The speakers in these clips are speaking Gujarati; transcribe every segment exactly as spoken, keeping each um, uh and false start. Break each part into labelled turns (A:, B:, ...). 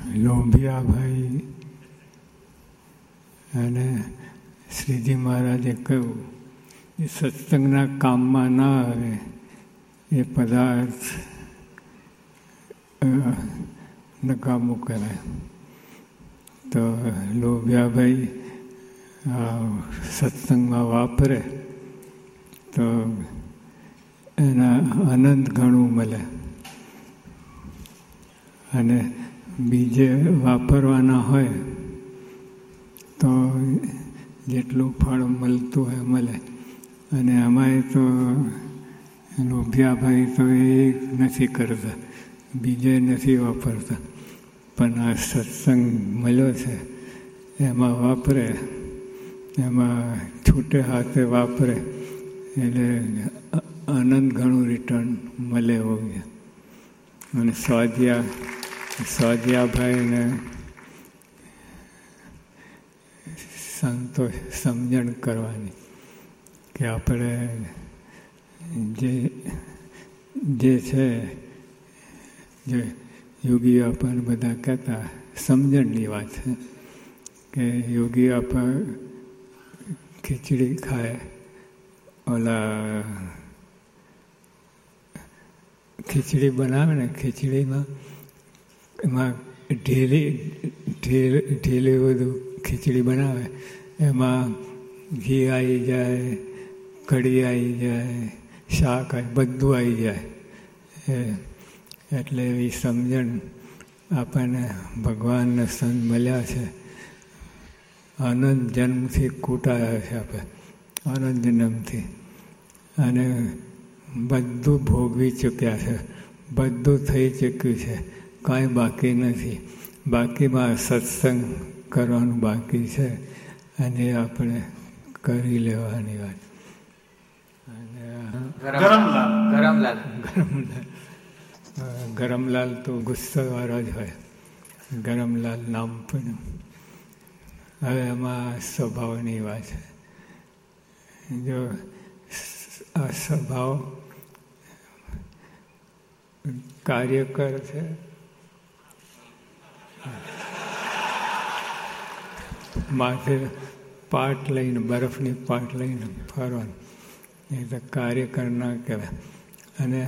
A: લોભિયાભાઈ અને શ્રીજી મહારાજે કહ્યું એ સત્સંગના કામમાં ના આવે એ પદાર્થ નકામું કરાય. તો લોભિયાભાઈ સત્સંગમાં વાપરે તો એના આનંદ ઘણું મળે, અને બીજે વાપરવાના હોય તો જેટલું ફળ મળતું હોય મળે. અને અમારે તો લોભિયાભાઈ તો એ નથી કરતા, બીજે નથી વાપરતા, પણ આ સત્સંગ મળ્યો છે એમાં વાપરે, એમાં છૂટે હાથે વાપરે એટલે આનંદ ઘણું રિટર્ન મળે હોય. અને સ્વાધ્યા સ્વાધ્યાભાઈને સંતોષ સમજણ કરવાની કે આપણે જે જે છે જે યોગી આપણને બધા કહેતા સમજણની વાત છે કે યોગી આપણ ખીચડી ખાય, ઓલા ખીચડી બનાવે ને, ખીચડીમાં એમાં ઢીલી ઢીલી ઢીલી બધું ખીચડી બનાવે, એમાં ઘી આવી જાય, કઢી આવી જાય, શાક આવી, બધું આવી જાય. એટલે એવી સમજણ આપણને ભગવાનના સંત મળ્યા છે. આનંદ જન્મથી કૂટાયા છે આપણે, આનંદ જન્મથી, અને બધું ભોગવી ચૂક્યા છે, બધું થઈ ચૂક્યું છે, કાંઈ બાકી નથી. બાકીમાં સત્સંગ કરવાનું બાકી છે, અને આપણે કરી લેવાની વાત. અને
B: ગરમલાલ ગરમલાલ
A: ગરમલાલ ગરમલાલ તો ગુસ્સાવાળા જ હોય, ગરમલાલ નામ પણ. હવે એમાં સ્વભાવની વાત છે. જો આ સ્વભાવ કાર્યકર છે, માથે પાટ લઈને, બરફની પાટ લઈને ફરવાનું, એ તો કાર્યકર ના કહેવાય. અને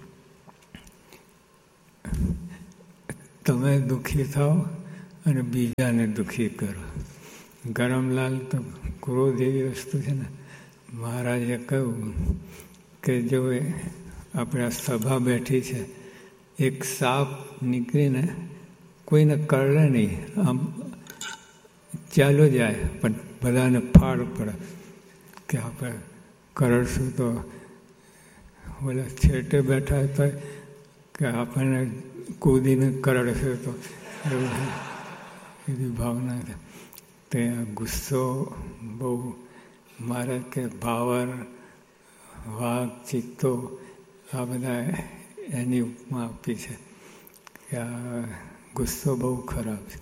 A: તમે દુઃખી થાઓ અને બીજાને દુઃખી કરો. ગરમલાલ તો ક્રોધ એવી વસ્તુ છે ને, મહારાજે કહ્યું કે જો આપણે આ સભા બેઠી છે, એક સાપ નીકળીને કોઈને કરડે નહીં, આમ ચાલો જાય, પણ બધાને ફાળ પડે કે આપણે કરડશું તો બોલે છેટે બેઠા તો કે આપણને કૂદીને કરડશે તો એવું એવી ભાવના છે. તે ગુસ્સો બહુ, મારે કે ભાવર, વાઘ, ચિત્તો આ બધા એની ઉપમા આપી છે કે આ ગુસ્સો બહુ ખરાબ છે.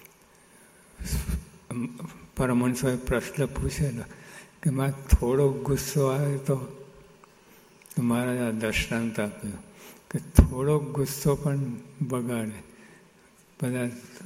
A: પરમહંસોએ પ્રશ્ન પૂછેલો કે મારે થોડો ગુસ્સો આવે તો મારે આ દૃષ્ટાંત આપ્યું કે થોડો ગુસ્સો પણ બગાડે. બધા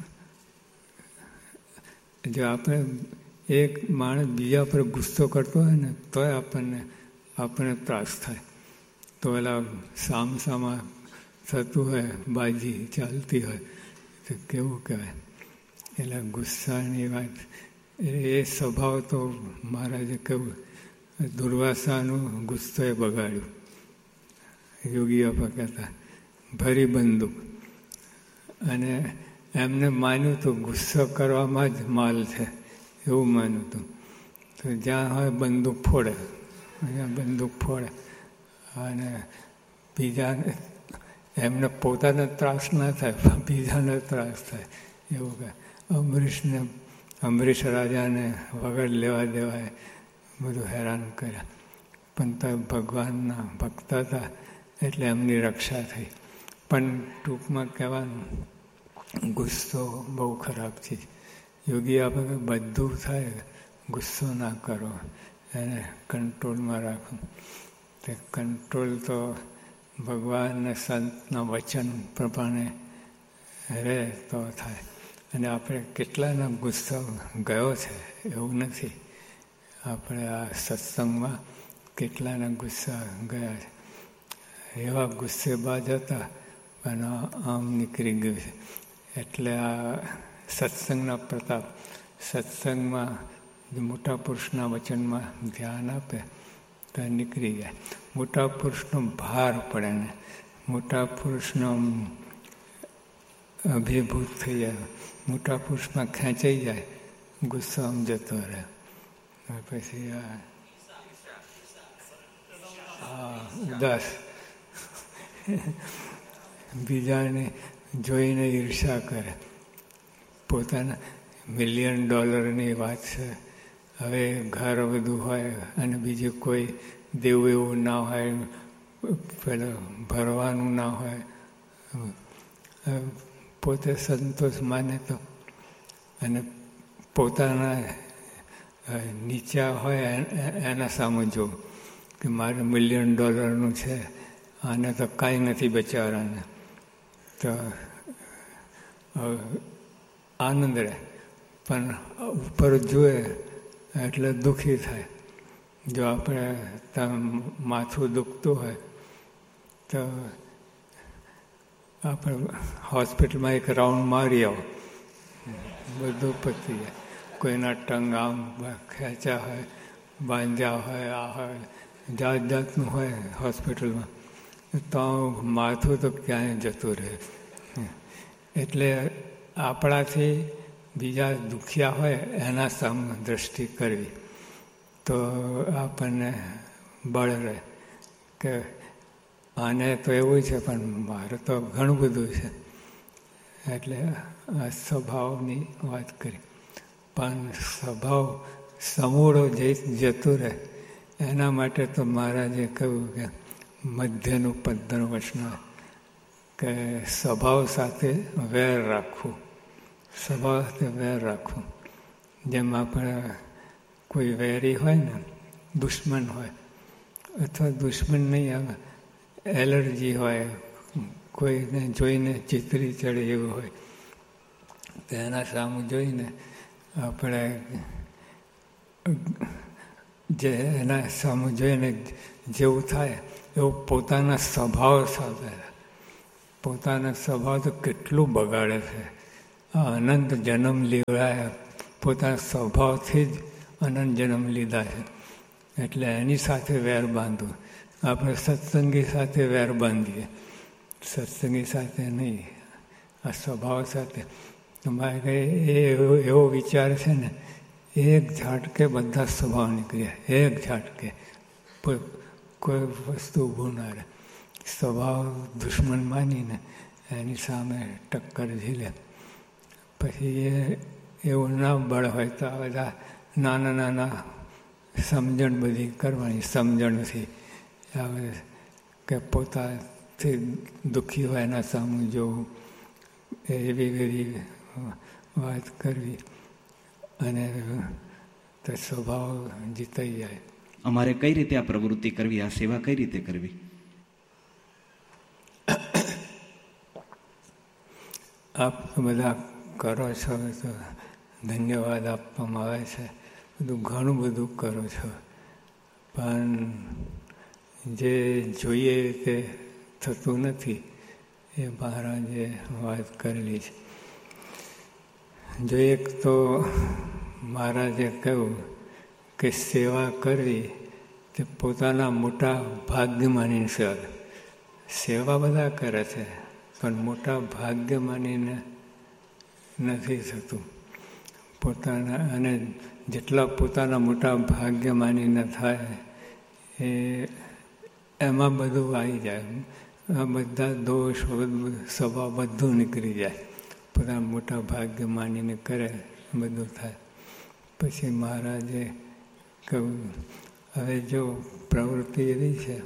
A: જો આપણે એક માણસ બીજા પર ગુસ્સો કરતો હોય ને તોય આપણને આપણને ત્રાસ થાય. તો એલા સામસામા થતું હોય, બાજી ચાલતી હોય તો કેવું કહેવાય. એટલે ગુસ્સાની વાત, એ સ્વભાવ તો મહારાજે કહ્યું, દુર્વાસાનું ગુસ્સોએ બગાડ્યું. યોગીઓ પર કહેતા ભરી બંદૂક, અને એમને માન્યું તો ગુસ્સો કરવામાં જ માલ છે, એવું માન્યું હતું. તો જ્યાં હોય બંદૂક ફોડે, અહીંયા બંદૂક ફોડે, અને બીજાને, એમને પોતાને ત્રાસ ના થાય, બીજાને ત્રાસ થાય એવું કહે. અમરીશને અમરીશ રાજાને વગર લેવા દેવાય બધું હેરાન કર્યા, પણ તો ભગવાનના ભક્ત હતા એટલે એમની રક્ષા થઈ. પણ ટૂંકમાં કહેવાનું, ગુસ્સો બહુ ખરાબ છે. યોગી આપણે બધું થાય, ગુસ્સો ના કરો, એને કંટ્રોલમાં રાખો. તે કંટ્રોલ તો ભગવાન સંતના વચન પ્રમાણે રહે તો થાય. અને આપણે કેટલાનો ગુસ્સો ગયો છે એવું નથી. આપણે આ સત્સંગમાં કેટલાના ગુસ્સા ગયા છે. એવા ગુસ્સેબાજ હતા પણ આમ નીકળી ગયું છે. એટલે આ સત્સંગના પ્રતાપ, સત્સંગમાં મોટા પુરુષના વચનમાં ધ્યાન આપે તો નીકળી જાય. મોટા પુરુષનો ભાર પડે ને, મોટા પુરુષનો અભિભૂત થઈ જાય, મોટા પુરુષમાં ખેંચાઈ જાય, ગુસ્સો આમ જતો રહે. પછી આ ઉદાસ, બીજાને જોઈને ઈર્ષા કરે. પોતાના મિલિયન ડોલરની વાત છે. હવે ઘર બધું હોય અને બીજું કોઈ દેવું એવું ના હોય, પેલું ભરવાનું ના હોય, પોતે સંતોષ માને તો, અને પોતાના નીચા હોય એના સામે જોવું કે મારે મિલિયન ડોલરનું છે, આને તો કાંઈ નથી બચારાને, તો આનંદ રહે. પણ ઉપર જુએ એટલે દુઃખી થાય. જો આપણે માથું દુખતું હોય તો આપણે હોસ્પિટલમાં એક રાઉન્ડ મારી આવો, બધું પતી જાય. કોઈના ટંગ આમ ખેંચ્યા હોય, બાંધ્યા હોય, આ હોય, જાત જાતનું હોય હોસ્પિટલમાં, તો માથું તો ક્યાંય જતું રહે. એટલે આપણાથી બીજા દુખિયા હોય એના સામે દ્રષ્ટિ કરવી તો આપણને બળ રહે કે આને તો એવું છે પણ મારે તો ઘણું બધું છે. એટલે આ સ્વભાવની વાત કરી. પણ સ્વભાવ સમૂળો જે જતું રહે એના માટે તો મહારાજે કહ્યું કે મધ્યનું પંદર વર્ષના કે સ્વભાવ સાથે વેર રાખવું, સ્વભાવ સાથે વેર રાખવું. જેમ આપણે કોઈ વેરી હોય ને, દુશ્મન હોય, અથવા દુશ્મન નહીં આવે, એલર્જી હોય, કોઈને જોઈને ચિતરી ચડે એવું હોય, તો એના સામે જોઈને આપણે જે એના સામે જોઈને જેવું થાય એવું પોતાના સ્વભાવ સાથે. પોતાના સ્વભાવ તો કેટલું બગાડે છે. આ અનંત જન્મ લેવાયા પોતાના સ્વભાવથી જ અનંત જન્મ લીધા છે. એટલે એની સાથે વેર બાંધવું. આપણે સત્સંગી સાથે વેર બાંધીએ, સત્સંગી સાથે નહીં, આ સ્વભાવ સાથે. તમારે એ એવો વિચાર છે ને, એક ઝાટકે બધા સ્વભાવ નીકળ્યા, એક ઝાટકે કોઈ વસ્તુ ઊભું ના રહે. સ્વભાવ દુશ્મન માનીને એની સામે ટક્કર ઝીલે. પછી એ એવું ના બળ હોય તો આ બધા નાના નાના સમજણ બધી કરવાની. સમજણથી આવે કે પોતાથી દુઃખી હોય એના સામે જોવું, એવી એવી વાત કરવી અને તો સ્વભાવ જીતાઈ જાય.
C: અમારે કઈ રીતે આ પ્રવૃત્તિ કરવી, આ સેવા કઈ રીતે કરવી?
A: આપ બધા કરો છો તો ધન્યવાદ આપવામાં આવે છે. બધું ઘણું બધું કરો છો, પણ જે જોઈએ તે થતું નથી. એ મહારાજે વાત કરેલી છે. જો એક તો મહારાજે કહ્યું કે સેવા કરવી તે પોતાના મોટા ભાગ્ય માનીને સેવા. સેવા બધા કરે છે પણ મોટા ભાગ્ય માનીને નથી થતું. પોતાના અને જેટલા પોતાના મોટા ભાગ્ય માનીને થાય એ એમાં બધું આવી જાય. આ બધા દોષ સ્વભાવ બધું નીકળી જાય. પોતાના મોટા ભાગ્ય માનીને કરે બધું થાય. પછી મહારાજે કહ્યું હવે જો પ્રવૃત્તિ એવી છે,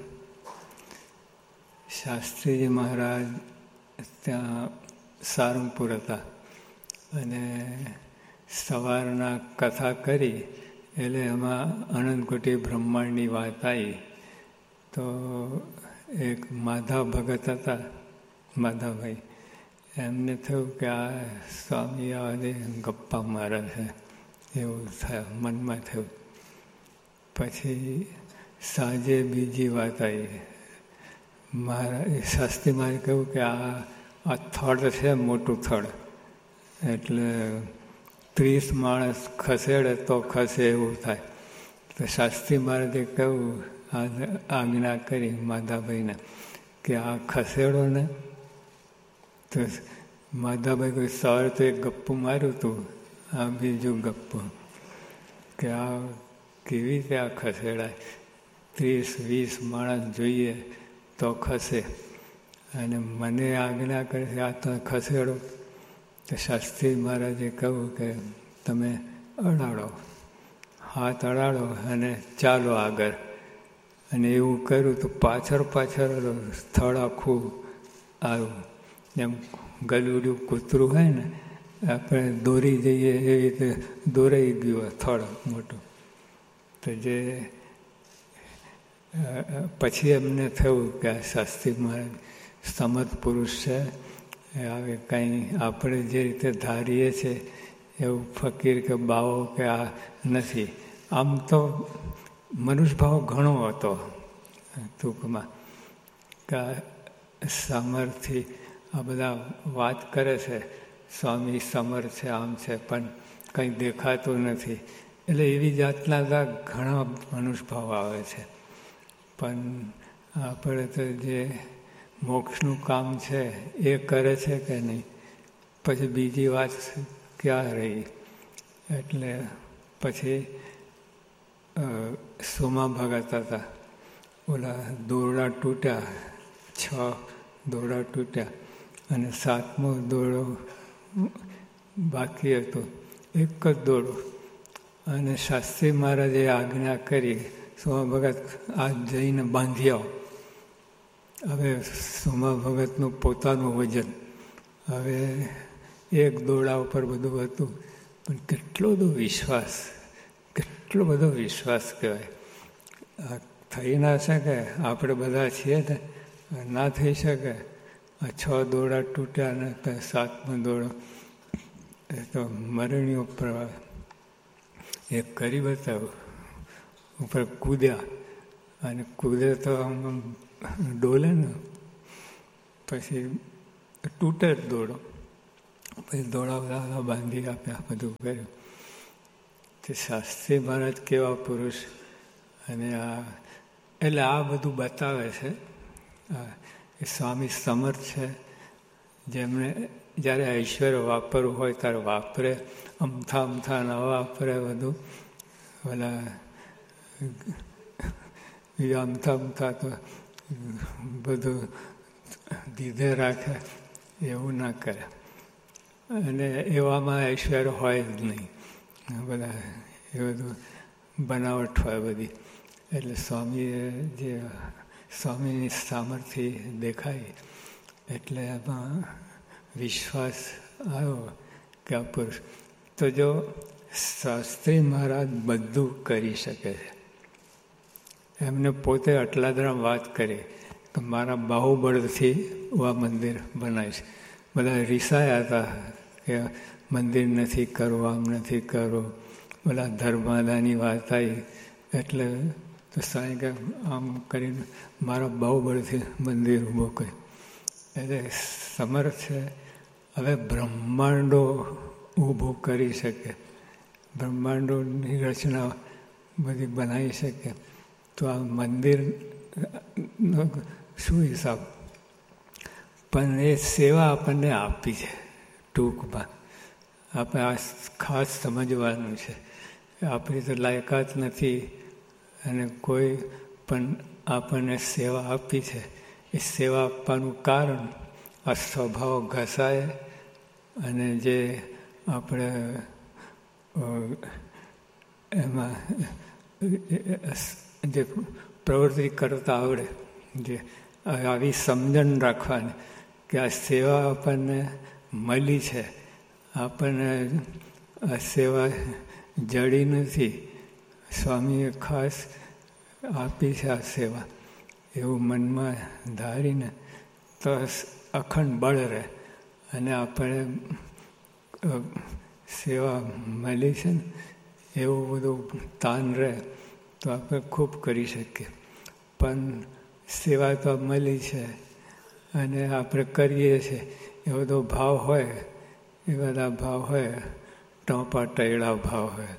A: શાસ્ત્રીજી મહારાજ ત્યાં સારંગપુર હતા અને સવારના કથા કરી એટલે એમાં અનંતકોટી બ્રહ્માંડની વાત આવી. તો એક માધવ ભગત હતા, માધવભાઈ, એમને થયું કે આ સ્વામી આજે ગપ્પા મારે છે એવું થયું, મનમાં થયું. પછી સાંજે બીજી વાત આવી. મારા શાસ્ત્રી મારે કહ્યું કે આ આ થડ છે મોટું થડ, એટલે ત્રીસ માણસ ખસેડે તો ખસે એવું થાય. તો શાસ્ત્રી મહારાજે કહ્યું, આજ્ઞા કરી માધાભાઈને કે આ ખસેડો ને. તો માધાભાઈ કોઈ સવારે તો એક ગપ્પું માર્યું હતું, આ બીજું ગપ્પું કે આ કેવી રીતે આ ખસેડાય, ત્રીસ વીસ માણસ જોઈએ તો ખસે, અને મને આજ્ઞા કરે છે આ તો ખસેડો. તો શાસ્ત્રી મહારાજે કહ્યું કે તમે અડાડો, હાથ અડાડો અને ચાલો આગળ. અને એવું કર્યું તો પાછળ પાછળ સ્થળ આખું આવ્યું. જેમ ગલુડિયું કૂતરું હોય ને, આપણે દોરી જઈએ એવી રીતે દોરાઈ ગયું સ્થળ મોટું. તો જે પછી એમને થયું કે આ શાસ્ત્રી મહારાજ સમર્થ પુરુષ છે, હવે કંઈ આપણે જે રીતે ધારીએ છીએ એવું ફકીર કે બાવો કે આ નથી. આમ તો મનુષ્ય ભાવ ઘણો હતો ટૂંકમાં, કે સામર્થ્ય આ બધા વાત કરે છે સ્વામી સમર્થ છે આમ છે, પણ કંઈ દેખાતું નથી. એટલે એવી જાતના ઘણા મનુષ્ય ભાવ આવે છે. પણ આપણે તો જે મોક્ષનું કામ છે એ કરે છે કે નહીં, પછી બીજી વાત ક્યાં રહી. એટલે પછી સોમા ભગત હતા, ઓલા દોરડા તૂટ્યા, છ દોરડા તૂટ્યા અને સાતમો દોરડો બાકી હતો, એક જ દોરડો. અને શાસ્ત્રી મહારાજે આજ્ઞા કરી, સોમા ભગત આ જઈને બાંધી આવો. હવે સોમા ભગતનું પોતાનું વજન, હવે એક દોરડા ઉપર બધું હતું, પણ કેટલો બધો વિશ્વાસ, કેટલો બધો વિશ્વાસ કહેવાય. આ થઈ ના શકે, આપણે બધા છીએ ને, ના થઈ શકે. આ છ દોરડા તૂટ્યા ને સાતમો દોરડો એ તો મરણીયો પ્રવાહ એ કરી બતાવ્યું. ઉપર કૂદ્યા અને કૂદે તો આમ ડોલે ને, પછી તૂટે જ દોડો. પછી દોડા બધા બાંધી આપ્યા, બધું કર્યું. તે શાસ્ત્રી મહારાજ કેવા પુરુષ. અને આ એટલે આ બધું બતાવે છે એ સ્વામી સમર્થ છે, જેમણે જ્યારે ઐશ્વર્ય વાપરવું હોય ત્યારે વાપરે, અમથા અમથા ન વાપરે બધું. ઓલા બીજા અમથા અમથા તો બધું દીધે રાખે, એવું ના કરે. અને એવામાં ઐશ્વર્ય હોય જ નહીં, બધા એ બધું બનાવટ હોય બધી. એટલે સ્વામીએ જે સ્વામીની સામર્થ્ય દેખાય, એટલે એમાં વિશ્વાસ આવ્યો કે આ પુરુષ. તો જો શાસ્ત્રી મહારાજ બધું કરી શકે છે, એમને પોતે અટલાદરામ વાત કરી કે મારા બાહુબળથી હું આ મંદિર બનાવીશ. બધા રીસાયા હતા કે મંદિર નથી કરવું, આમ નથી કરવું. બધા ધર્માદાની વાત આવી એટલે તો સાંઈ કે આમ કરીને મારા બાહુબળથી મંદિર ઊભો કર્યું. એટલે સમર્થ છે. હવે બ્રહ્માંડો ઊભું કરી શકે, બ્રહ્માંડોની રચના બધી બનાવી શકે. તો આ મંદિરનો શું હિસાબ? પણ એ સેવા આપણને આપી છે. ટૂંકમાં આપણે આ ખાસ સમજવાનું છે. આપણી તો લાયકાત નથી, અને કોઈ પણ આપણને સેવા આપી છે. એ સેવા આપવાનું કારણ આ સ્વભાવ ઘસાય, અને જે આપણે એમાં જે પ્રવૃત્તિ કરતા આવડે, જે આવી સમજણ રાખવાની કે આ સેવા આપણને મળી છે, આપણને આ સેવા જડી નથી, સ્વામીએ ખાસ આપી છે આ સેવા, એવું મનમાં ધારીને તો અખંડ બળ રહે. અને આપણે સેવા મળી છે ને એવું બધું તાન રહે તો આપણે ખૂબ કરી શકીએ. પણ સેવા તો મળી છે અને આપણે કરીએ છીએ એ બધો ભાવ હોય, એ બધા ભાવ હોય, ટોપા ટૈડા ભાવ હોય,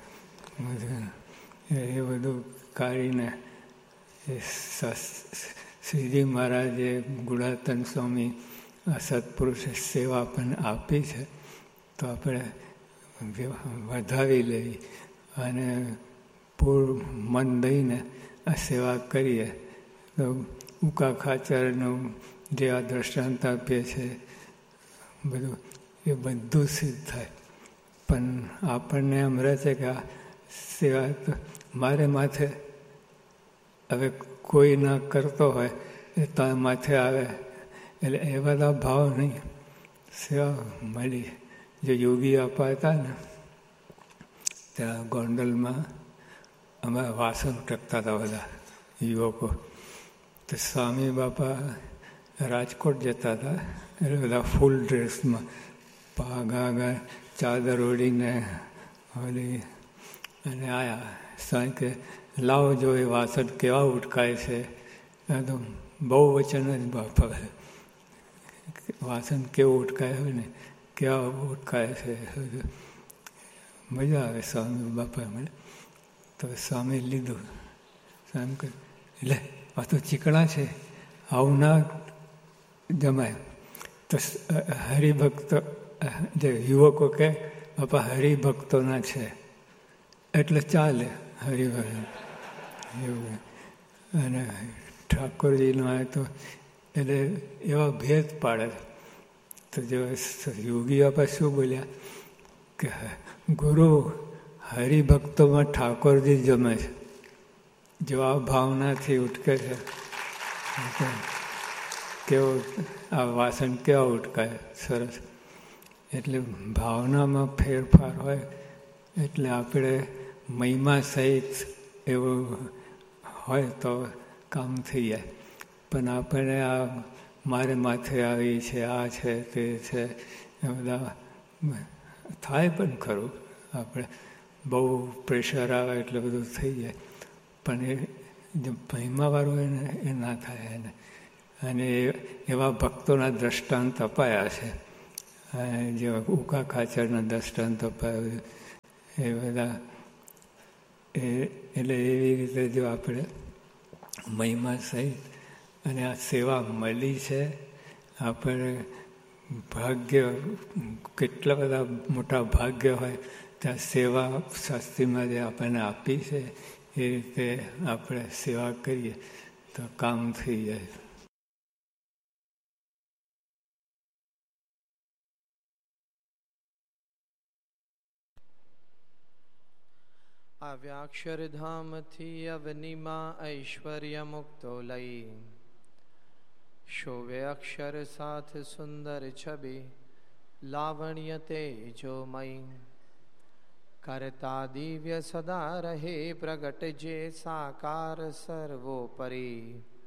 A: એ બધું કાઢીને એ શ્રીજી મહારાજે ગુણાતન સ્વામી આ સત્પુરુષે સેવા આપણને આપી છે તો આપણે વધાવી લઈ અને પૂરું મન દઈને આ સેવા કરીએ તો ઉકા ખાચરનું જે આ દ્રષ્ટાંત આપીએ છે બધું એ બધું સિદ્ધ થાય. પણ આપણને એમ રહે છે કે આ સેવા તો મારે માથે, હવે કોઈ ના કરતો હોય એ તો માથે આવે, એટલે એ બધા ભાવ નહીં. સેવા મળી. જે યોગી આપા હતા ને ત્યાં ગોંડલમાં અમે વાસણ ટકતા હતા બધા યુવકો. તો સ્વામી બાપા રાજકોટ જતા હતા એટલે બધા ફૂલ ડ્રેસમાં પાઘા આગળ ચાદર ઓઢીને ઓલી અને આવ્યા. સાંઈ કે લાવો જો એ વાસણ કેવા ઉટકાય છે. તો બહુ વચન જ બાપા વાસણ કેવું ઉટકાય હોય ને કેવા ઉટકાય છે. મજા આવે સ્વામી બાપા મળે તો સ્વામી લીધું. સ્વામી કહે લે આ તો ચીકણા છે, આવું ના જમાય. તો હરિભક્તો જે યુવકો કહે બાપા હરિભક્તોના છે એટલે ચાલે હરિભક્ત એવું. અને ઠાકોરજીનો આવે તો એટલે એવા ભેદ પાડે. તો જો યોગી બાપા શું બોલ્યા કે ગુરુ હરિભક્તોમાં ઠાકોરજી જમે છે. જો આ ભાવનાથી ઉટકે છે કેવો આ વાસણ કેવા ઉટકાય સરસ. એટલે ભાવનામાં ફેરફાર હોય એટલે આપણે મહિમા સહિત એવું હોય તો કામ થઈ જાય. પણ આપણે આ મારે માથે આવી છે, આ છે, તે છે, એ બધા થાય પણ ખરું. આપણે બહુ પ્રેશર આવે એટલે બધું થઈ જાય. પણ એ જે મહિમાવાળું હોય ને એ ના થાય એને. અને એવા ભક્તોના દ્રષ્ટાંત અપાયા છે. જે ઉકા ખાચરના દ્રષ્ટાંત અપાયા એ બધા એ એટલે એવી રીતે જો આપણે મહિમા સહિત અને આ સેવા મળી છે. આપણે ભાગ્ય કેટલા બધા મોટા ભાગ્ય હોય ત્યાં સેવા શાસ્ત્રીમાં જે આપણને આપી છે એ રીતે આપણે સેવા કરીએ તો કામ થઈ જાય.
D: આવ્યા અક્ષરધામથી અવનીમાં ઐશ્વર્ય મુક્તો લઈ, શોભે અક્ષર સાથ સુંદર છબી લાવણ્ય તેજોમય. કરતા દિવ્ય સદા રહે પ્રગટ જે સાકાર સર્વોપરી.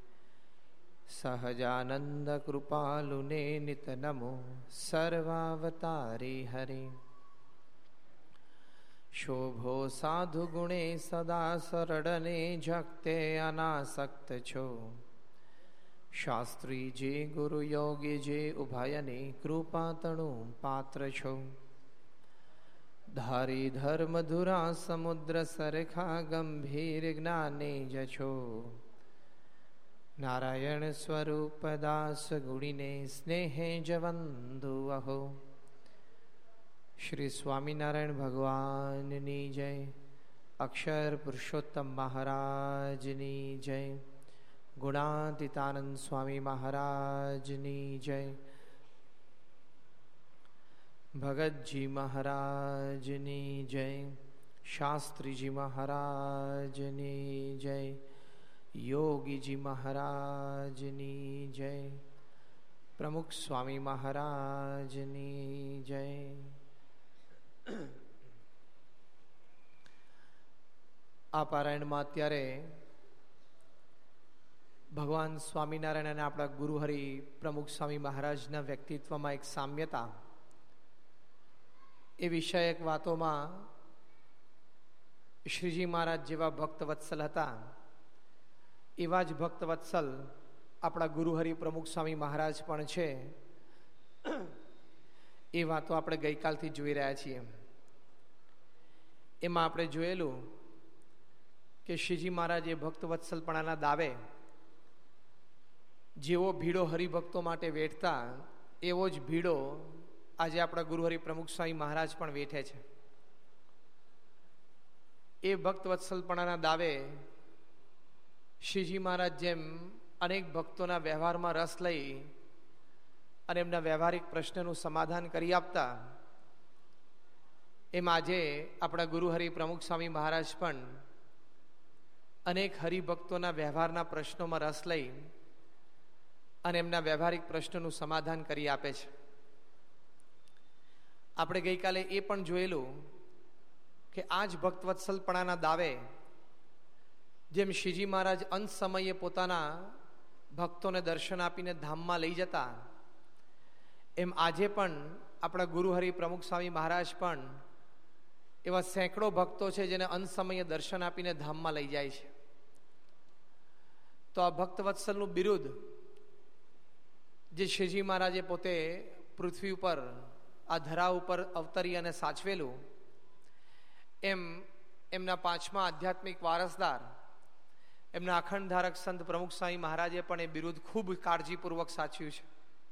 D: સહજાનંદ કૃપાલુને નિત નમો સર્વાવતારી હરિ. શોભો સાધુ ગુણે સદા સરળને જગતે અનાસક્ત છો. શાસ્ત્રી જે ગુરુ યોગી જે ઉભયને કૃપા તણું પાત્ર છો. ધારી ધર્મ ધુરા સમુદ્ર સરખા ગંભીર જ્ઞાને જછો. નારાયણ સ્વરૂપ દાસ ગુણીને સ્નેહે જવંદુ અહો. શ્રી સ્વામિનારાયણ ભગવાનની જય. અક્ષર પુરુષોત્તમ મહારાજની જય. ગુણાતીતાનંદ સ્વામી મહારાજની જય. ભગતજી મહારાજની જય. શાસ્ત્રીજી મહારાજની જય. યોગીજી મહારાજની જય. પ્રમુખ સ્વામી મહારાજની જય. આ પારાયણમાં અત્યારે ભગવાન સ્વામિનારાયણ અને આપણા ગુરુહરિ પ્રમુખ સ્વામી મહારાજના વ્યક્તિત્વમાં એક સામ્યતા, એ વિષયક વાતોમાં શ્રીજી મહારાજ જેવા ભક્તવત્સલ હતા, એવા જ ભક્તવત્સલ આપણા ગુરુહરિ પ્રમુખ સ્વામી મહારાજ પણ છે. એ વાતો આપણે ગઈકાલથી જોઈ રહ્યા છીએ. એમાં આપણે જોયેલું કે શ્રીજી મહારાજે ભક્તવત્સલપણાના દાવે જેવો ભીડો હરિભક્તો માટે વેઠતા, એવો જ ભીડો આજે આપણા ગુરુહરિ પ્રમુખ સ્વામી મહારાજ પણ વેઠે છે. એ ભક્તવત્સલપણાના દાવે શ્રીજી મહારાજ જેમ અનેક ભક્તોના વ્યવહારમાં રસ લઈ અને એમના વ્યવહારિક પ્રશ્નનું સમાધાન કરી આપતા, એમ આજે આપણા ગુરુહરિ પ્રમુખ સ્વામી મહારાજ પણ અનેક હરિભક્તોના વ્યવહારના પ્રશ્નોમાં રસ લઈ અને એમના વ્યવહારિક પ્રશ્નોનું સમાધાન કરી આપે છે. આપણે ગઈકાલે એ પણ જોયેલું કે આ જ ભક્તવત્સલપણાના દાવે જેમ શ્રીજી મહારાજ અંત સમયે પોતાના ભક્તોને દર્શન આપીને ધામમાં લઈ જતા, એમ આજે પણ આપણા ગુરુહરિ પ્રમુખ સ્વામી મહારાજ પણ એવા સેંકડો ભક્તો છે જેને અંત સમયે દર્શન આપીને ધામમાં લઈ જાય છે. તો આ ભક્તવત્સલનું બિરુદ જે શ્રીજી મહારાજે પોતે પૃથ્વી ઉપર આ ધરા ઉપર અવતરી અને સાચવેલું, એમ એમના પાંચમા આધ્યાત્મિક વારસદાર એમના અખંડ ધારક સંત પ્રમુખ સ્વામી મહારાજે પણ એ બિરુદ ખૂબ કાળજીપૂર્વક સાચ્યું છે.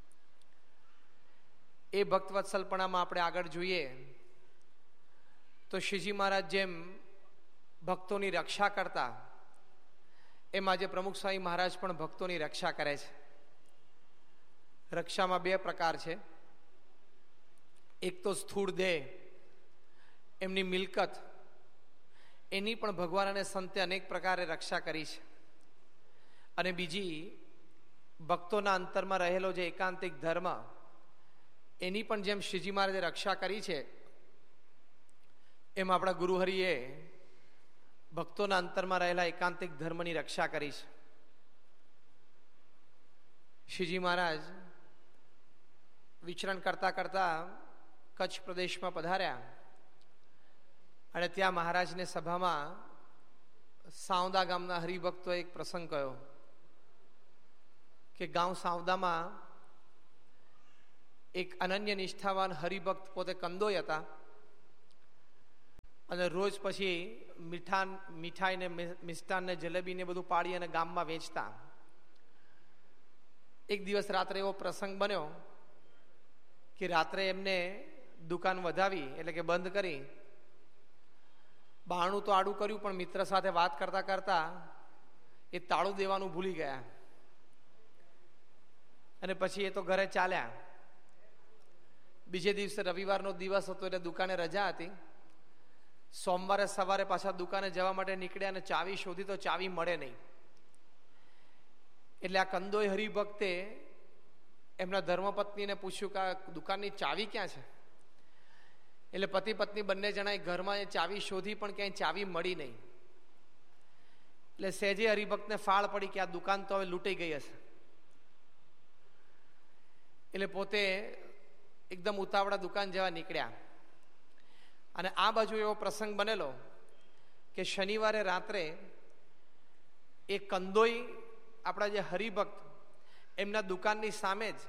D: એ ભક્તવત્સલપણામાં આપણે આગળ જોઈએ તો શ્રીજી મહારાજ જેમ ભક્તોની રક્ષા કરતા, એમ આજે પ્રમુખ સ્વામી મહારાજ પણ ભક્તોની રક્ષા કરે છે. રક્ષામાં બે પ્રકાર છે. એક તો સ્થૂળ દેહ, એમની મિલકત, એની પણ ભગવાન અને સંતે અનેક પ્રકારે રક્ષા કરી છે. અને બીજી ભક્તોના અંતરમાં રહેલો જે એકાંતિક ધર્મ, એની પણ જેમ શ્રીજી મહારાજે રક્ષા કરી છે, એમ આપણા ગુરુહરિએ ભક્તોના અંતરમાં રહેલા એકાંતિક ધર્મની રક્ષા કરી છે. શ્રીજી મહારાજ વિચરણ કરતા કરતા કચ્છ પ્રદેશમાં પધાર્યા અને ત્યાં મહારાજને સભામાં સાવદા ગામના હરિભક્તોએ એક પ્રસંગ કહ્યો કે ગામ સાવદામાં એક અનન્ય નિષ્ઠાવાન હરિભક્ત પોતે કંદોય હતા અને રોજ પછી મીઠા મીઠાઈ ને મિષ્ટાન ને જલેબી ને બધું પાડી અને ગામમાં વેચતા. એક દિવસ રાત્રે એવો પ્રસંગ બન્યો કે રાત્રે એમને દુકાન વધાવી એટલે કે બંધ કરી, બારણું તો આડું કર્યું પણ મિત્ર સાથે વાત કરતા કરતા એ તાળું દેવાનું ભૂલી ગયા અને પછી એ તો ઘરે ચાલ્યા. બીજે દિવસે રવિવારનો દિવસ હતો એટલે દુકાને રજા હતી. સોમવારે સવારે પાછા દુકાને જવા માટે નીકળ્યા અને ચાવી શોધી તો ચાવી મળે નહીં. એટલે આ કંદોય હરિભક્તે એમના ધર્મપત્નીને પૂછ્યું કે આ દુકાનની ચાવી ક્યાં છે? એટલે પતિ પત્ની બંને જણાએ ઘરમાં એ ચાવી શોધી પણ ક્યાંય ચાવી મળી નહીં. એટલે સહેજે હરિભક્તને ફાળ પડી કે આ દુકાન તો હવે લૂંટાઈ ગઈ હશે. એટલે પોતે એકદમ ઉતાવળા દુકાન જવા નીકળ્યા અને આ બાજુ એવો પ્રસંગ બનેલો કે શનિવારે રાત્રે એ કંદોઈ આપણા જે હરિભક્ત એમના દુકાનની સામે જ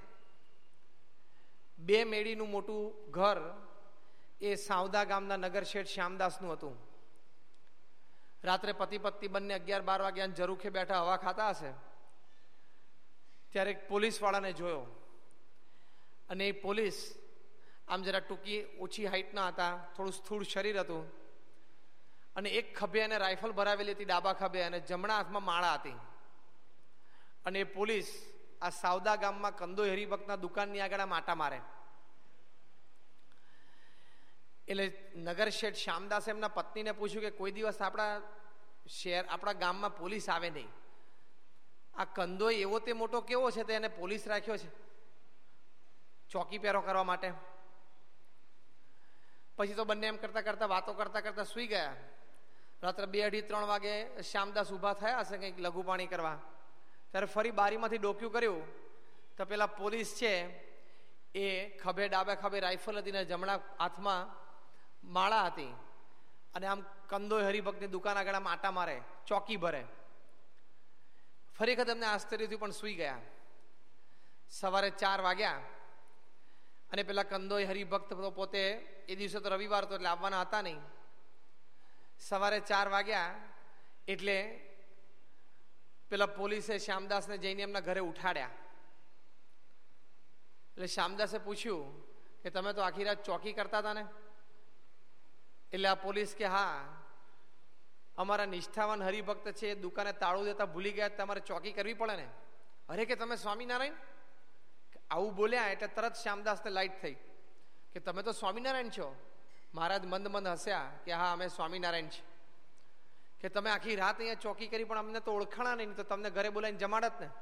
D: બે મેડીનું મોટું ઘર એ સાવદા ગામના નગર શેઠ શ્યામદાસનું હતું. રાત્રે પતિ પત્ની બંને અગિયાર બાર વાગ્યા ઝરૂખે બેઠા હવા ખાતા હશે ત્યારે એક પોલીસ વાળાને જોયો અને એ પોલીસ આમ જરા ટૂંકી ઓછી હાઈટના હતા, થોડું સ્થૂળ શરીર હતું અને એક ખભે એને રાઇફલ ભરાવેલી હતી ડાબા ખભે અને જમણા હાથમાં માળા હતી. અને એ પોલીસ આ સાવદા ગામમાં કંદોય હરિભક્તના દુકાનની આગળ માટા મારે. એટલે નગર શેઠ શ્યામદાસે એમના પત્નીને પૂછ્યું કે કોઈ દિવસ આપણા શહેર આપણા ગામમાં પોલીસ આવે નહીં, આ કંદોય એવો તે મોટો કેવો છે તે એને પોલીસ રાખ્યો છે ચોકી પહેરો કરવા માટે? પછી તો બંને એમ કરતા કરતા વાતો કરતા કરતા સુઈ ગયા. રાત્રે બે અઢી ત્રણ વાગે શ્યામદાસ ઊભા થયા હશે કંઈક લઘુ પાણી કરવા, ત્યારે ફરી બારીમાંથી ડોક્યું કર્યું તો પેલા પોલીસ છે એ ખભે ડાબે ખભે રાઇફલ હતી ને જમણા હાથમાં માળા હતી અને આમ કંદોય હરિભક્તની દુકાન આગળ આમ આટા મારે, ચોકી ભરે. ફરી વખત એમને આશ્ચર્ય થયું પણ સૂઈ ગયા. સવારે ચાર વાગ્યા અને પેલા કંદોય હરિભક્ત તો પોતે એ દિવસે તો રવિવાર તો એટલે આવવાના હતા નહીં. સવારે ચાર વાગ્યા એટલે પેલા પોલીસે શ્યામદાસને જઈને એમના ઘરે ઉઠાડ્યા. એટલે શ્યામદાસે પૂછ્યું કે તમે તો આખી રાત ચોકી કરતા હતા ને? એટલે આ પોલીસ કે હા, અમારા નિષ્ઠાવાન હરિભક્ત છે એ દુકાને તાળું દેતા ભૂલી ગયા, તમારે ચોકી કરવી પડે ને. અરે કે તમે સ્વામિનારાયણ? આવું બોલ્યા એટલે તરત શ્યામદાસને લાઈટ થઈ કે તમે તો સ્વામિનારાયણ છો. મહારાજ મંદ મંદ હસ્યા કે હા અમે સ્વામિનારાયણ છીએ. કે તમે આખી રાત અહીંયા ચોકી કરી પણ અમને તો ઓળખાણા નહીં, તો તમને ઘરે બોલાવીને જમાડત ને.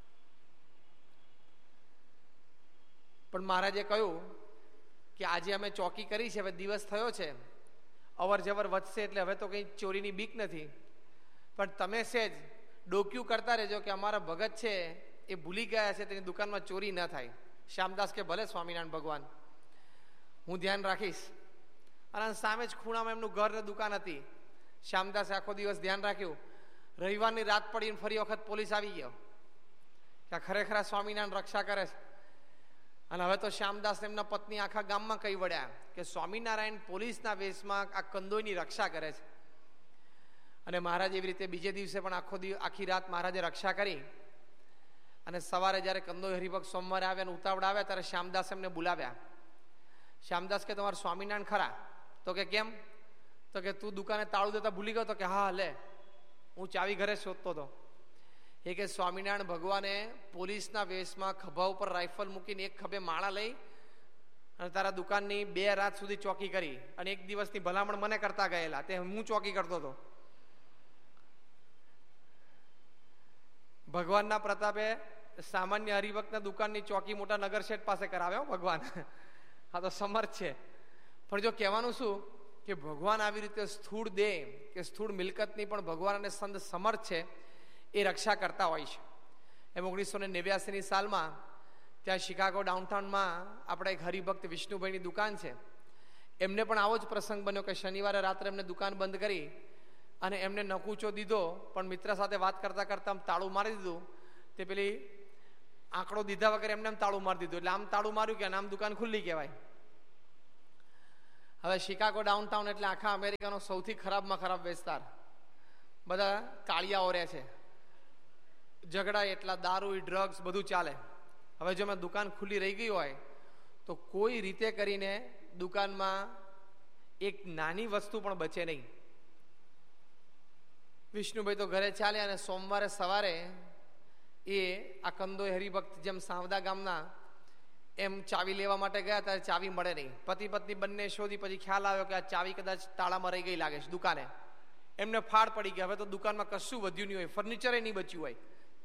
D: પણ મહારાજે કહ્યું કે આજે અમે ચોકી કરી છે, હવે દિવસ થયો છે, અવર જવર વધશે એટલે હવે તો કંઈ ચોરીની બીક નથી, પણ તમે સેજ ડોક્યું કરતા રહેજો કે અમારા ભગત છે એ ભૂલી ગયા છે તેની દુકાનમાં ચોરી ન થાય. શ્યામદાસ કે ભલે સ્વામિનારાયણ ભગવાન, હું ધ્યાન રાખીશ. અને સામે જ ખૂણામાં એમનું ઘર ને દુકાન હતી. શ્યામદાસે આખો દિવસ ધ્યાન રાખ્યું. રવિવારની રાત પડીને ફરી વખત પોલીસ આવી ગયો કે ખરેખર સ્વામિનારાયણ રક્ષા કરે છે. અને હવે તો શ્યામદાસ એમના પત્ની આખા ગામમાં કહી વળ્યા કે સ્વામિનારાયણ પોલીસના વેશમાં આ કંદોયની રક્ષા કરે છે. અને મહારાજ એવી રીતે બીજે દિવસે પણ આખો દિવસ આખી રાત મહારાજે રક્ષા કરી. અને સવારે જયારે કંદોય હરિભક્ત સોમવારે આવ્યા અને ઉતાવળ આવ્યા ત્યારે શ્યામદાસ એમને બોલાવ્યા. શ્યામદાસ કે તમારું સ્વામિનારાયણ ખરા? તો કે કેમ? તો કે તું દુકાને તાળું દેતા ભૂલી ગયો? તો કે હા લે, હું ચાવી ઘરે શોધતો હતો. એ કે સ્વામિનારાયણ ભગવાને પોલીસના વેશમાં ખભા ઉપર રાઇફલ મૂકીને એક ખભે માળા લઈ અને તારા દુકાનની બે રાત સુધી ચોકી કરી અને એક દિવસની ભલામણ મને કરતા ગયેલા, તે હું ચોકી કરતો હતો. ભગવાનના પ્રતાપે સામાન્ય હરિભક્તના દુકાનની ચોકી મોટા નગરશેઠ પાસે કરાવ્યો ભગવાન. હા તો સમર્થ છે. પણ જો કહેવાનું શું કે ભગવાન આવી રીતે સ્થૂળ દેહ કે સ્થૂળ મિલકતની પણ ભગવાન અને સંત સમર્થ છે એ રક્ષા કરતા હોય છે. એમ ઓગણીસો ને નેવ્યાસીની સાલમાં ત્યાં શિકાગો ડાઉનટાઉનમાં આપણે એક હરિભક્ત વિષ્ણુભાઈની દુકાન છે. એમને પણ આવો જ પ્રસંગ બન્યો કે શનિવારે રાત્રે એમને દુકાન બંધ કરી અને એમને નકૂચો દીધો, પણ મિત્ર સાથે વાત કરતા કરતા આમ તાળું મારી દીધું. તે પેલી આંકડો દીધા વગર એમને આમ તાળું મારી દીધું. એટલે આમ તાળું માર્યું કે આમ દુકાન ખુલ્લી કહેવાય. હવે શિકાગો ડાઉનટાઉન એટલે આખા અમેરિકાનો સૌથી ખરાબમાં ખરાબ વિસ્તાર. બધા કાળિયાઓ રહે છે, ઝઘડા એટલા, દારૂ, ડ્રગ્સ બધું ચાલે. હવે જો મેં દુકાન ખુલ્લી રહી ગઈ હોય તો કોઈ રીતે કરીને દુકાનમાં એક નાની વસ્તુ પણ બચે નહીં. વિષ્ણુભાઈ તો ઘરે ચાલ્યા અને સોમવારે સવારે એ આ કંદોય હરિભક્ત જેમ સાવદા ગામના એમ ચાવી લેવા માટે ગયા ત્યારે ચાવી મળે નહીં. પતિ પત્ની બંને શોધી પછી ખ્યાલ આવ્યો કે આ ચાવી કદાચ તાળામાં રહી ગઈ લાગે છે દુકાને. એમને ફાડ પડી ગયા. હવે તો દુકાનમાં કશું વધ્યું નહીં હોય, ફર્નિચરે નહીં બચ્યું હોય.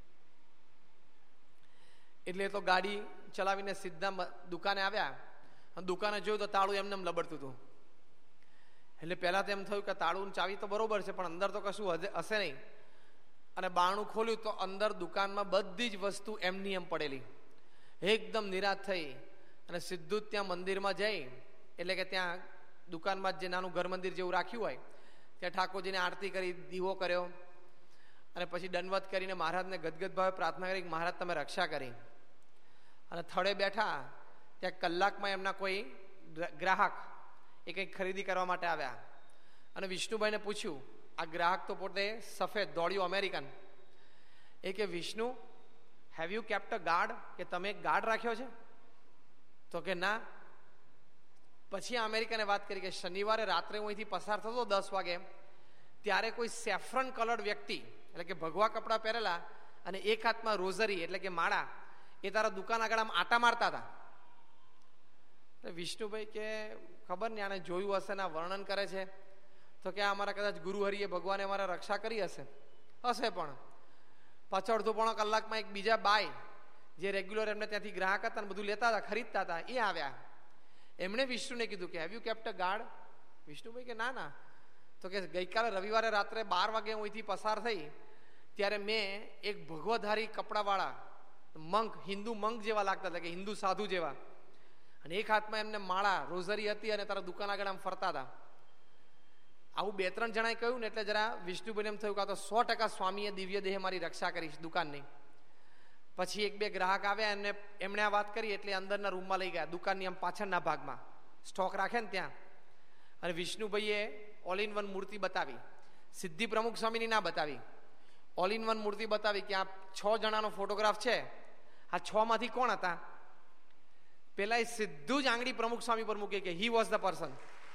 D: એટલે તો ગાડી ચલાવીને સીધા દુકાને આવ્યા. દુકાને જોયું તો તાળું એમને એમ લબડતું હતું. એટલે પહેલા તો એમ થયું કે તાળું ચાવી તો બરોબર છે પણ અંદર તો કશું હશે નહીં. અને બારણું ખોલ્યું તો અંદર દુકાનમાં બધી જ વસ્તુ એમની એમ પડેલી. એકદમ નિરાશ થઈ અને સીધું જ ત્યાં મંદિરમાં જઈ, એટલે કે ત્યાં દુકાનમાં જે નાનું ઘર મંદિર જેવું રાખ્યું હોય ત્યાં ઠાકોરજીને આરતી કરી, દીવો કર્યો અને પછી દંડવત કરીને મહારાજને ગદગદ ભાવે પ્રાર્થના કરી કે મહારાજ તમે રક્ષા કરી. અને થડે બેઠા ત્યાં કલાકમાં એમના કોઈ ગ્રાહક એ કંઈક ખરીદી કરવા માટે આવ્યા. અને વિષ્ણુભાઈને પૂછ્યું, આ ગ્રાહક તો પોતે સફેદ દોડ્યું અમેરિકન. એ કે Vishnu, have you kept a guard? કે તમે એક ગાર્ડ રાખ્યો છે? તો કે ના. પછી આ અમેરિકને વાત કરી કે શનિવારે રાત્રે હું અહીંથી પસાર થતો દસ વાગે ત્યારે કોઈ સેફ્રન કલર્ડ વ્યક્તિ એટલે કે ભગવા કપડાં પહેરેલા અને એક હાથમાં રોઝરી એટલે કે માળા એ તારા દુકાન આગળ આમ આટા મારતા હતા. વિષ્ણુભાઈ કે ખબર નહીં, આને જોયું હશે ને વર્ણન કરે છે. તો કે અમારા કદાચ ગુરુહરિએ ભગવાને અમારા રક્ષા કરી હશે હશે પણ પાછળ અડધો પોણો કલાકમાં એક બીજા બાય જે રેગ્યુલર એમને ત્યાંથી ગ્રાહક હતા ને બધું લેતા હતા, ખરીદતા હતા, એ આવ્યા. એમણે વિષ્ણુને કીધું કે have you kept a guard? Vishnubhai કે ના ના. તો કે ગઈકાલે રવિવારે રાત્રે બાર વાગે હું અહીંથી પસાર થઈ ત્યારે મેં એક ભગવધારી કપડાવાળા મંક, હિન્દુ મંક જેવા લાગતા હતા, કે હિન્દુ સાધુ જેવા, અને એક હાથમાં એમને માળા રોઝરી હતી અને તારા દુકાન આગળ આમ ફરતા હતા. આવું બે ત્રણ જણાએ કહ્યું ને એટલે જરા વિષ્ણુભાઈને એમ થયું કે આ તો સો ટકા સ્વામીએ દિવ્ય દેહે મારી રક્ષા કરી દુકાનની. પછી એક બે ગ્રાહક આવ્યા, એમને એમણે આ વાત કરી એટલે અંદરના રૂમમાં લઈ ગયા, દુકાનની આમ પાછળના ભાગમાં સ્ટોક રાખે ને ત્યાં. અને વિષ્ણુભાઈએ ઓલ ઇન વન મૂર્તિ બતાવી, સિદ્ધિ પ્રમુખ સ્વામીની ના બતાવી, ઓલ ઇન વન મૂર્તિ બતાવી કે આ છ જણાનો ફોટોગ્રાફ છે, આ છ માંથી કોણ હતા? પેલા એ સીધું જ આંગળી પ્રમુખ સ્વામી પર મૂકે કે હી વોઝ ધ પર્સન,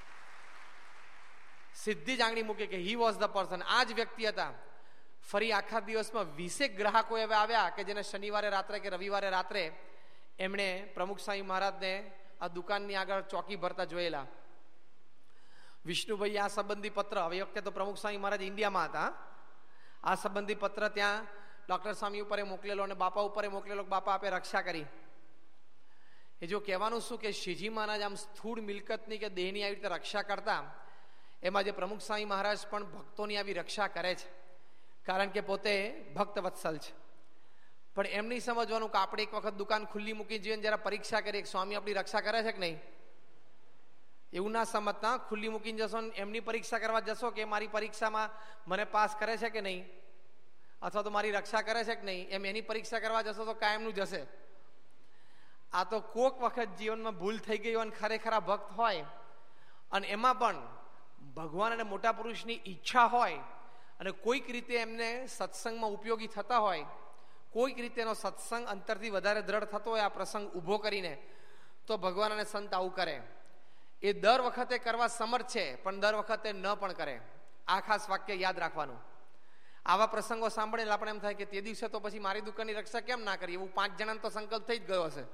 D: સીધી જ આંગળી મૂકે કે હી વોઝ ધ પર્સન, આ જ વ્યક્તિ હતા. ફરી આખા દિવસમાં વીસેક ગ્રાહકો એવા આવ્યા કે જેને શનિવારે રાત્રે કે રવિવારે રાત્રે એમણે પ્રમુખ સ્વામી મહારાજને આ દુકાનની આગળ ચોકી ભરતા જોયેલા. વિષ્ણુભાઈ આ સંબંધી પત્ર, હવે વખતે તો પ્રમુખ સ્વામી મહારાજ ઇન્ડિયામાં હતા, આ સંબંધી પત્ર ત્યાં ડોક્ટર સ્વામી ઉપર મોકલેલો અને બાપા ઉપર મોકલેલો. બાપા આપે રક્ષા કરી. એ જો કહેવાનું શું કે શ્રીજી મહારાજ આમ સ્થૂળ મિલકતની કે દેહની આવી રીતે રક્ષા કરતા, એમાં જે પ્રમુખ સ્વામી મહારાજ પણ ભક્તોની આવી રક્ષા કરે છે, કારણ કે પોતે ભક્ત વત્સલ છે. પણ એમ નહીં સમજવાનું કે આપણે એક વખત દુકાન ખુલ્લી મૂકી જોઈએ જરા પરીક્ષા કરીએ કે સ્વામી આપણી રક્ષા કરે છે કે નહીં. એવું ના સમજતા. ખુલ્લી મૂકીને જશો ને એમની પરીક્ષા કરવા જશો કે મારી પરીક્ષામાં મને પાસ કરે છે કે નહીં, અથવા તો મારી રક્ષા કરે છે કે નહીં, એમ એની પરીક્ષા કરવા જશો તો કાયમનું જશે. આ તો કોક વખત જીવનમાં ભૂલ થઈ ગઈ હોય અને ખરેખર ભક્ત હોય, અને એમાં પણ ભગવાન અને મોટા પુરુષની ઈચ્છા હોય, અને કોઈક રીતે એમને સત્સંગમાં ઉપયોગી થતા હોય, કોઈક રીતે એનો સત્સંગ અંતરથી વધારે દ્રઢ થતો હોય આ પ્રસંગ ઊભો કરીને, તો ભગવાન અને સંત આવું કરે. એ દર વખતે કરવા સમર્થ છે, પણ દર વખતે ન પણ કરે. આ ખાસ વાક્ય યાદ રાખવાનું. આવા પ્રસંગો સાંભળીને આપણે એમ થાય કે તે દિવસે તો પછી મારી દુકાનની રક્ષા કેમ ના કરી, એવું પાંચ જણાનો તો સંકલ્પ થઈ જ ગયો હશે.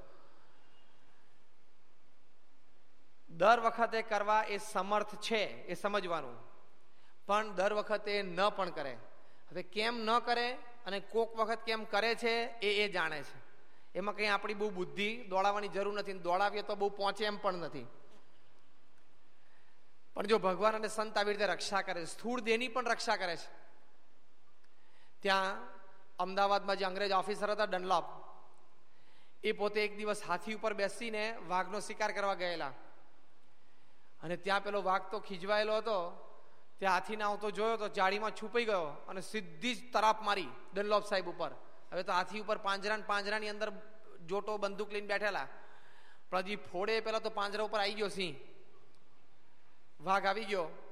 D: દર વખતે કરવા એ સમર્થ છે, એ સમજવાનું, પણ દર વખતે ન પણ કરે. હવે કેમ ન કરે અને કોક વખત કેમ કરે છે એ એ જાણે છે. એમાં કંઈ આપણી બહુ બુદ્ધિ દોડાવવાની જરૂર નથી. દોડાવીએ તો બહુ પહોંચે એમ પણ નથી. પણ જો ભગવાન અને સંત આવી રીતે રક્ષા કરે, સ્થૂળ દેહની પણ રક્ષા કરે છે. ત્યાં અમદાવાદમાં જે અંગ્રેજ ઓફિસર હતા ડનલોપ, એ પોતે એક દિવસ હાથી ઉપર બેસીને વાઘનો શિકાર કરવા ગયેલા, અને ત્યાં પેલો વાઘ તો ખીજવાયેલો હતો, ત્યાં હાથીને આવતો જોયો તો જાળીમાં છુપાઈ ગયો અને સીધી જ તરાપ મારી ડનલોપ સાહેબ ઉપર. હવે તો હાથી ઉપર પાંજરા પાંજરાની અંદર જોટો બંદૂક લઈને બેઠેલા, પણ હજી ફોડે પેલા તો પાંજરા ઉપર આવી ગયો સિંહ, વાઘ આવી ગયો.